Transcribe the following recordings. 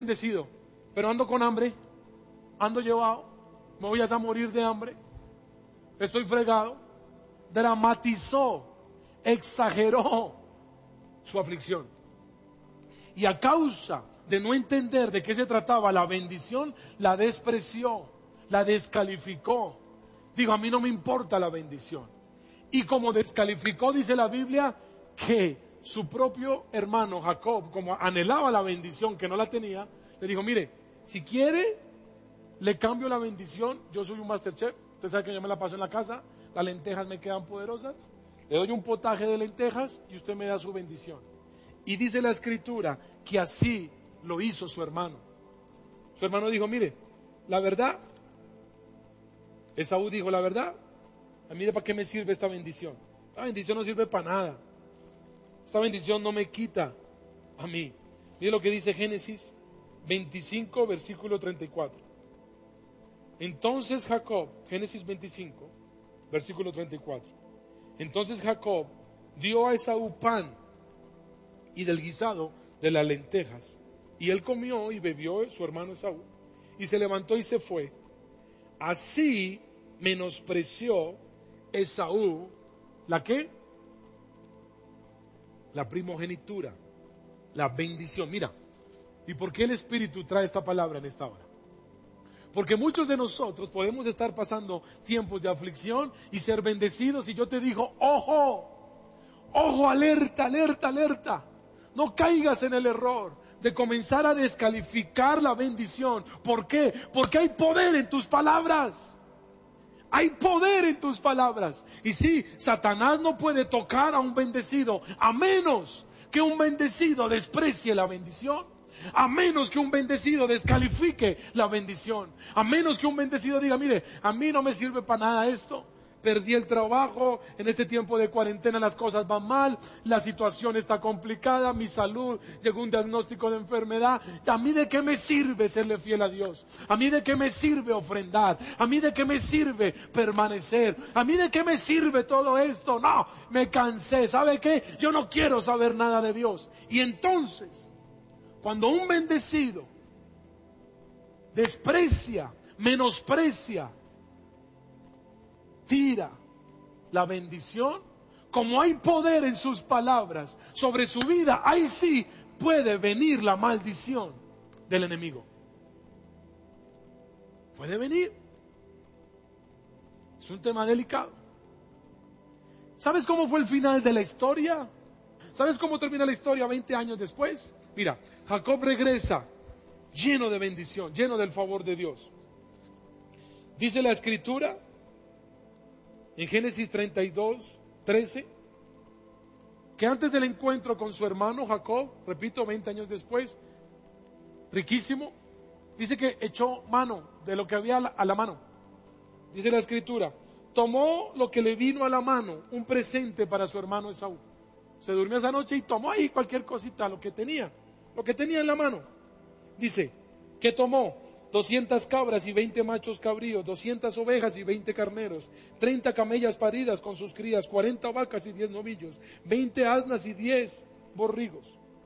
bendecido, pero ando con hambre, ando llevado, me voy a morir de hambre, estoy fregado. Dramatizó, exageró su aflicción. Y a causa de no entender de qué se trataba la bendición, la despreció, la descalificó. Dijo, a mí no me importa la bendición. Y como descalificó, dice la Biblia, que su propio hermano Jacob, como anhelaba la bendición que no la tenía, le dijo, mire, si quiere, le cambio la bendición. Yo soy un Masterchef, usted sabe que yo me la paso en la casa, las lentejas me quedan poderosas, le doy un potaje de lentejas y usted me da su bendición. Y dice la Escritura que así lo hizo su hermano. Su hermano dijo, mire, la verdad, Esaú dijo, la verdad, mire, ¿para qué me sirve esta bendición? Esta bendición no sirve para nada. Esta bendición no me quita a mí. Mire lo que dice Génesis 25, versículo 34. Entonces Jacob, Génesis 25, versículo 34. Entonces Jacob dio a Esaú pan y del guisado de las lentejas. Y él comió y bebió su hermano Esaú. Y se levantó y se fue. Así menospreció Esaú, ¿la qué? La primogenitura, la bendición. Mira, ¿y por qué el Espíritu trae esta palabra en esta hora? Porque muchos de nosotros podemos estar pasando tiempos de aflicción y ser bendecidos. Y yo te digo, ojo, ojo, alerta, alerta, alerta. No caigas en el error de comenzar a descalificar la bendición. ¿Por qué? Porque hay poder en tus palabras. Hay poder en tus palabras. Y sí, Satanás no puede tocar a un bendecido a menos que un bendecido desprecie la bendición. A menos que un bendecido descalifique la bendición. A menos que un bendecido diga, mire, a mí no me sirve para nada esto. Perdí el trabajo, en este tiempo de cuarentena las cosas van mal, la situación está complicada, mi salud, llegó un diagnóstico de enfermedad. ¿A mí de qué me sirve serle fiel a Dios? ¿A mí de qué me sirve ofrendar? ¿A mí de qué me sirve permanecer? ¿A mí de qué me sirve todo esto? No, me cansé, ¿sabe qué? Yo no quiero saber nada de Dios. Y entonces, cuando un bendecido desprecia, menosprecia, tira la bendición, como hay poder en sus palabras sobre su vida, ahí sí puede venir la maldición del enemigo. Puede venir. Es un tema delicado. ¿Sabes cómo fue el final de la historia? ¿Sabes cómo termina la historia 20 años después? Mira, Jacob regresa lleno de bendición, lleno del favor de Dios. Dice la Escritura en Génesis 32, 13, que antes del encuentro con su hermano Jacob, repito, 20 años después, riquísimo, dice que echó mano de lo que había a la mano. Dice la Escritura, tomó lo que le vino a la mano, un presente para su hermano Esaú. Se durmió esa noche y tomó ahí cualquier cosita, lo que tenía en la mano. Dice que tomó 200 cabras y 20 machos cabríos, 200 ovejas y 20 carneros, 30 camellas paridas con sus crías, 40 vacas y 10 novillos, 20 asnas y 10 borrigos.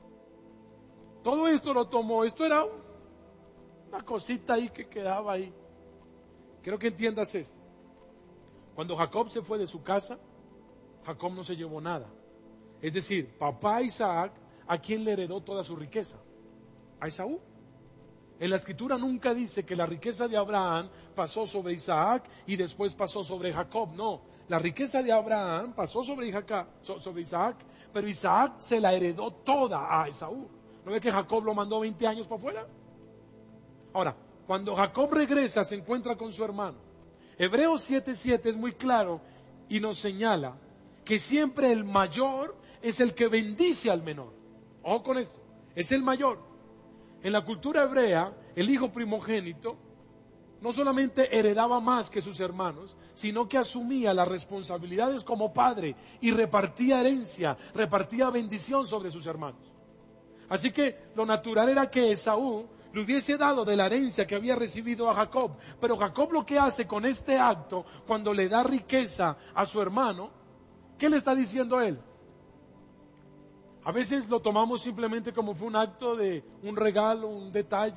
Todo esto lo tomó. Esto era una cosita ahí que quedaba ahí. Quiero que entiendas esto. Cuando Jacob se fue de su casa, Jacob no se llevó nada. Es decir, papá Isaac, ¿a quién le heredó toda su riqueza? A Esaú. En la Escritura nunca dice que la riqueza de Abraham pasó sobre Isaac y después pasó sobre Jacob. No, la riqueza de Abraham pasó sobre Isaac, pero Isaac se la heredó toda a Esaú. ¿No ve que Jacob lo mandó 20 años para afuera? Ahora, cuando Jacob regresa, se encuentra con su hermano. Hebreos 7:7 es muy claro y nos señala que siempre el mayor es el que bendice al menor. Ojo con esto, es el mayor. En la cultura hebrea, el hijo primogénito no solamente heredaba más que sus hermanos, sino que asumía las responsabilidades como padre y repartía herencia, repartía bendición sobre sus hermanos. Así que lo natural era que Esaú le hubiese dado de la herencia que había recibido a Jacob. Pero Jacob lo que hace con este acto, cuando le da riqueza a su hermano, ¿qué le está diciendo a él? A veces lo tomamos simplemente como fue un acto de un regalo, un detalle.